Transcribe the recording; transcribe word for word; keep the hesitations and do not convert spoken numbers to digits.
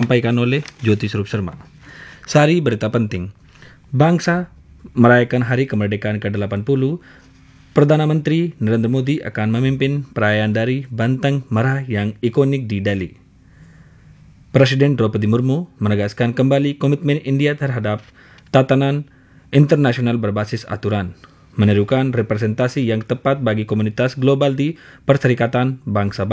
disampaikan oleh Jyoti Swarup Sharma. Sari berita penting. Bangsa merayakan Hari Kemerdekaan ke delapan puluh. Perdana Menteri Narendra Modi akan memimpin perayaan dari Bantang Merah yang ikonik di Delhi. Presiden Draupadi Murmu menegaskan kembali komitmen India terhadap tatanan internasional berbasis aturan, menyerukan representasi yang tepat bagi komunitas global di Perserikatan Bangsa-Bangsa.